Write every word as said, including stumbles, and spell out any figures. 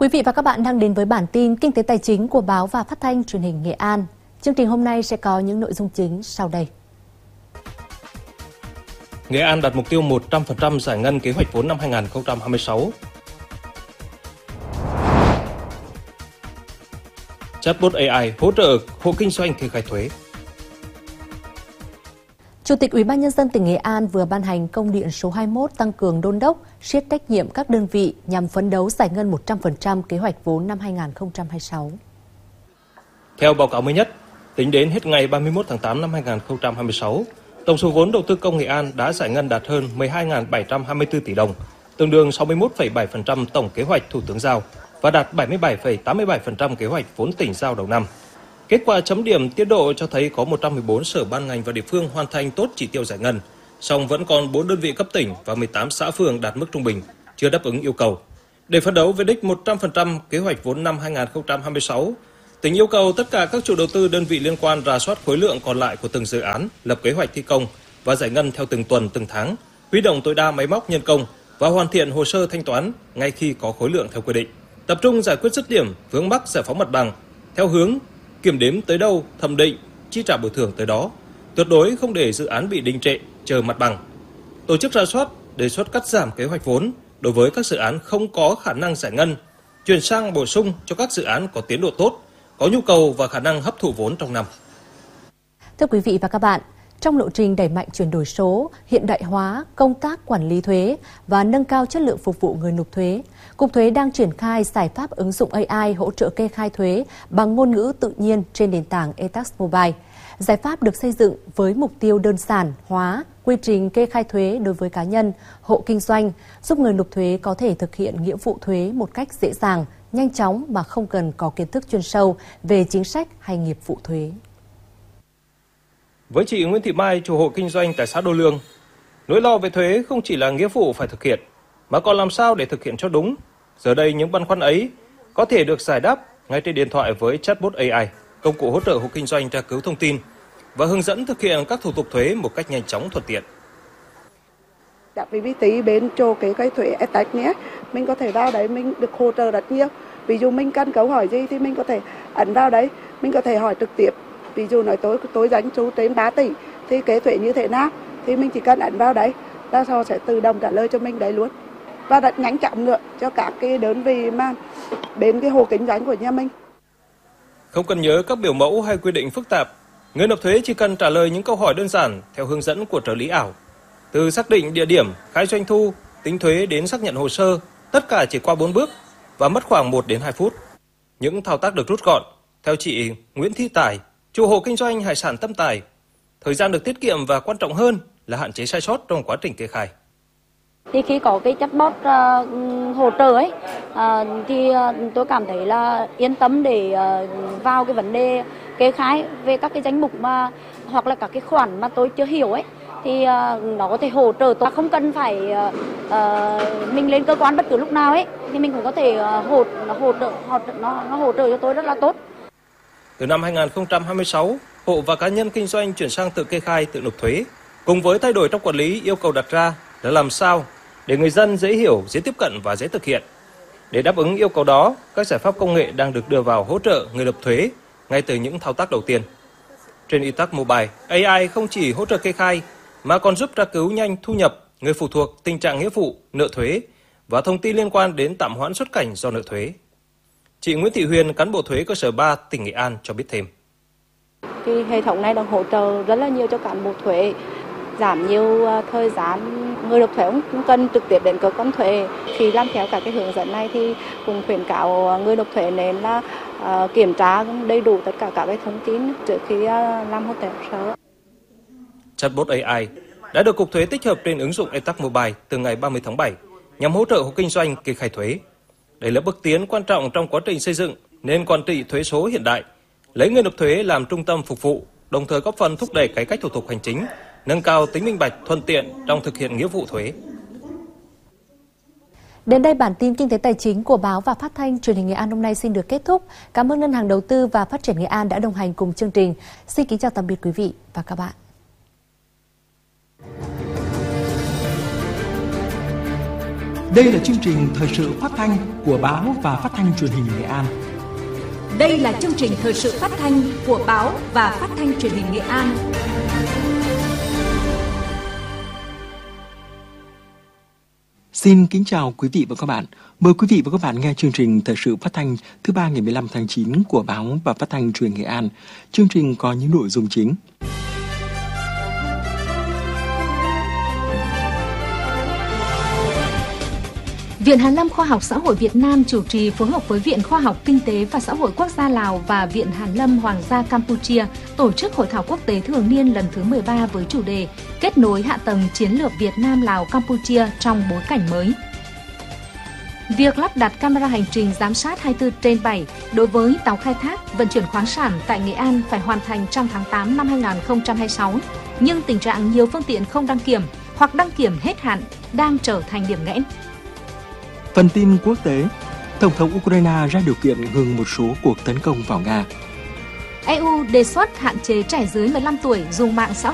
Quý vị và các bạn đang đến với bản tin Kinh tế Tài chính của Báo và Phát thanh Truyền hình Nghệ An. Chương trình hôm nay sẽ có những nội dung chính sau đây. Nghệ An đặt mục tiêu một trăm phần trăm giải ngân kế hoạch vốn năm hai nghìn không trăm hai mươi sáu. Chatbot a i hỗ trợ hộ kinh doanh kê khai thuế. Chủ tịch Ủy ban Nhân dân tỉnh Nghệ An vừa ban hành công điện số hai mươi mốt tăng cường đôn đốc, siết trách nhiệm các đơn vị nhằm phấn đấu giải ngân một trăm phần trăm kế hoạch vốn năm hai nghìn không trăm hai mươi sáu. Theo báo cáo mới nhất, tính đến hết ngày ba mươi mốt tháng tám năm hai nghìn không trăm hai mươi sáu, tổng số vốn đầu tư công Nghệ An đã giải ngân đạt hơn mười hai nghìn bảy trăm hai mươi tư tỷ đồng, tương đương sáu mươi mốt phẩy bảy phần trăm tổng kế hoạch Thủ tướng giao và đạt bảy mươi bảy phẩy tám mươi bảy phần trăm kế hoạch vốn tỉnh giao đầu năm. Kết quả chấm điểm tiến độ cho thấy có một trăm mười bốn sở ban ngành và địa phương hoàn thành tốt chỉ tiêu giải ngân, song vẫn còn bốn đơn vị cấp tỉnh và mười tám xã phường đạt mức trung bình, chưa đáp ứng yêu cầu. Để phấn đấu với đích một trăm phần trăm kế hoạch vốn năm hai nghìn không trăm hai mươi sáu, tỉnh yêu cầu tất cả các chủ đầu tư đơn vị liên quan rà soát khối lượng còn lại của từng dự án, lập kế hoạch thi công và giải ngân theo từng tuần, từng tháng, huy động tối đa máy móc nhân công và hoàn thiện hồ sơ thanh toán ngay khi có khối lượng theo quy định. Tập trung giải quyết dứt điểm vướng mắc giải phóng mặt bằng theo hướng kiểm đếm tới đâu, thẩm định, chi trả bồi thường tới đó, tuyệt đối không để dự án bị đình trệ, chờ mặt bằng. Tổ chức rà soát, đề xuất cắt giảm kế hoạch vốn đối với các dự án không có khả năng giải ngân, chuyển sang bổ sung cho các dự án có tiến độ tốt, có nhu cầu và khả năng hấp thụ vốn trong năm. Thưa quý vị và các bạn, trong lộ trình đẩy mạnh chuyển đổi số, hiện đại hóa công tác quản lý thuế và nâng cao chất lượng phục vụ người nộp thuế, Cục Thuế đang triển khai giải pháp ứng dụng a i hỗ trợ kê khai thuế bằng ngôn ngữ tự nhiên trên nền tảng e tax Mobile. Giải pháp được xây dựng với mục tiêu đơn giản hóa quy trình kê khai thuế đối với cá nhân, hộ kinh doanh, giúp người nộp thuế có thể thực hiện nghĩa vụ thuế một cách dễ dàng, nhanh chóng mà không cần có kiến thức chuyên sâu về chính sách hay nghiệp vụ thuế. Với chị Nguyễn Thị Mai, chủ hộ kinh doanh tại xã Đô Lương, nỗi lo về thuế không chỉ là nghĩa vụ phải thực hiện, mà còn làm sao để thực hiện cho đúng. Giờ đây những băn khoăn ấy có thể được giải đáp ngay trên điện thoại với Chatbot a i, công cụ hỗ trợ hộ kinh doanh tra cứu thông tin và hướng dẫn thực hiện các thủ tục thuế một cách nhanh chóng thuận tiện. Dạ, vì tí bên chỗ cái cái thuế e tax nhé, mình có thể vào đấy mình được hỗ trợ rất nhiều. Ví dụ mình cần câu hỏi gì thì mình có thể ấn vào đấy, mình có thể hỏi trực tiếp. Ví dụ nói tôi tôi doanh số trên ba tỷ thì kế thuế như thế nào thì mình chỉ cần ấn vào đấy là họ sẽ tự động trả lời cho mình đấy luôn, và rất nhanh chóng nữa cho các cái đơn vị mà bên cái hộ kinh doanh của nhà mình. Không cần nhớ các biểu mẫu hay quy định phức tạp, người nộp thuế chỉ cần trả lời những câu hỏi đơn giản theo hướng dẫn của trợ lý ảo. Từ xác định địa điểm, khai doanh thu, tính thuế đến xác nhận hồ sơ, tất cả chỉ qua bốn bước và mất khoảng một đến hai phút. Những thao tác được rút gọn. Theo chị Nguyễn Thị Tài, chủ hộ kinh doanh hải sản Tâm Tài, thời gian được tiết kiệm và quan trọng hơn là hạn chế sai sót trong quá trình kê khai. Thì khi có cái chatbot uh, hỗ trợ ấy, uh, thì uh, tôi cảm thấy là yên tâm để uh, vào cái vấn đề kê khai về các cái danh mục mà hoặc là các cái khoản mà tôi chưa hiểu ấy, thì uh, nó có thể hỗ trợ tôi, không cần phải uh, uh, mình lên cơ quan bất cứ lúc nào ấy, thì mình cũng có thể uh, hỗ nó hỗ trợ hỗ nó nó hỗ trợ cho tôi rất là tốt. Từ năm hai nghìn không trăm hai mươi sáu, hộ và cá nhân kinh doanh chuyển sang tự kê khai, tự nộp thuế. Cùng với thay đổi trong quản lý, yêu cầu đặt ra là làm sao để người dân dễ hiểu, dễ tiếp cận và dễ thực hiện. Để đáp ứng yêu cầu đó, các giải pháp công nghệ đang được đưa vào hỗ trợ người nộp thuế ngay từ những thao tác đầu tiên. Trên e tax Mobile, a i không chỉ hỗ trợ kê khai mà còn giúp tra cứu nhanh thu nhập, người phụ thuộc, tình trạng nghĩa vụ, nợ thuế và thông tin liên quan đến tạm hoãn xuất cảnh do nợ thuế. Chị Nguyễn Thị Huyền, cán bộ thuế cơ sở ba tỉnh Nghệ An cho biết thêm. Thì hệ thống này đang hỗ trợ rất là nhiều cho cán bộ thuế, giảm nhiều thời gian, người nộp thuế không cần trực tiếp đến cơ quan thuế. Khi làm theo cả cái hướng dẫn này thì cũng khuyến cáo người nộp thuế nên là uh, kiểm tra đầy đủ tất cả các cái thông tin trước khi uh, làm hồ sơ. Chatbot a i đã được Cục Thuế tích hợp trên ứng dụng e tax Mobile từ ngày ba mươi tháng bảy nhằm hỗ trợ hộ kinh doanh kê khai thuế. Đây là bước tiến quan trọng trong quá trình xây dựng nền quản trị thuế số hiện đại, lấy người nộp thuế làm trung tâm phục vụ, đồng thời góp phần thúc đẩy cải cách thủ tục hành chính, nâng cao tính minh bạch, thuận tiện trong thực hiện nghĩa vụ thuế. Đến đây bản tin Kinh tế Tài chính của Báo và Phát thanh Truyền hình Nghệ An hôm nay xin được kết thúc. Cảm ơn Ngân hàng Đầu tư và Phát triển Nghệ An đã đồng hành cùng chương trình. Xin kính chào tạm biệt quý vị và các bạn. Đây là chương trình thời sự phát thanh của báo và phát thanh truyền hình Nghệ An. Đây là chương trình thời sự phát thanh của báo và phát thanh truyền hình Nghệ An. Xin kính chào quý vị và các bạn. Mời quý vị và các bạn nghe chương trình thời sự phát thanh thứ ba ngày mười lăm tháng chín của báo và phát thanh truyền hình Nghệ An. Chương trình có những nội dung chính. Viện Hàn lâm Khoa học Xã hội Việt Nam chủ trì phối hợp với Viện Khoa học Kinh tế và Xã hội Quốc gia Lào và Viện Hàn lâm Hoàng gia Campuchia tổ chức hội thảo quốc tế thường niên lần thứ mười ba với chủ đề Kết nối hạ tầng chiến lược Việt Nam Lào Campuchia trong bối cảnh mới. Việc lắp đặt camera hành trình giám sát hai mươi bốn trên bảy đối với tàu khai thác vận chuyển khoáng sản tại Nghệ An phải hoàn thành trong tháng tám năm hai nghìn không trăm hai mươi sáu, nhưng tình trạng nhiều phương tiện không đăng kiểm hoặc đăng kiểm hết hạn đang trở thành điểm nghẽn. Phần tin quốc tế, Tổng thống Ukraine ra điều kiện ngừng một số cuộc tấn công vào Nga. e u đề xuất hạn chế trẻ dưới mười lăm tuổi dùng mạng xã